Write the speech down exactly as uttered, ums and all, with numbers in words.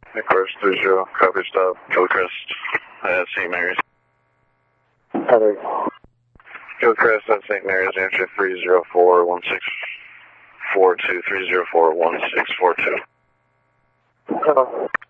Course three zero, copy stop, Gilcrest at Saint Mary's. Heather. Gilcrest at Saint Mary's, answer three zero four one six four two, three zero four one six four two. Hello.